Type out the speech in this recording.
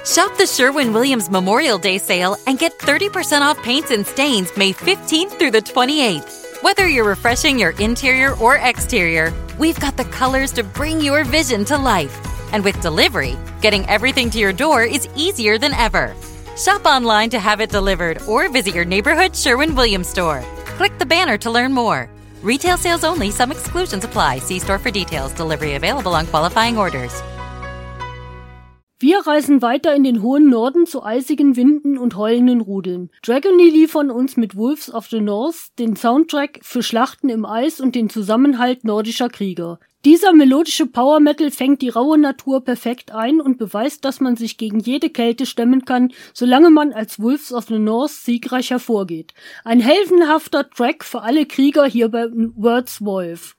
Shop the Sherwin-Williams Memorial Day sale and get 30% off paints and stains May 15th through the 28th. Whether you're refreshing your interior or exterior, we've got the colors to bring your vision to life. And with delivery, getting everything to your door is easier than ever. Shop online to have it delivered or visit your neighborhood Sherwin-Williams store. Click the banner to learn more. Retail sales only. Some exclusions apply. See store for details. Delivery available on qualifying orders. Wir reisen weiter in den hohen Norden zu eisigen Winden und heulenden Rudeln. Dragony liefern uns mit Wolves of the North den Soundtrack für Schlachten im Eis und den Zusammenhalt nordischer Krieger. Dieser melodische Power Metal fängt die raue Natur perfekt ein und beweist, dass man sich gegen jede Kälte stemmen kann, solange man als Wolves of the North siegreich hervorgeht. Ein heldenhafter Track für alle Krieger hier bei Words Wolf.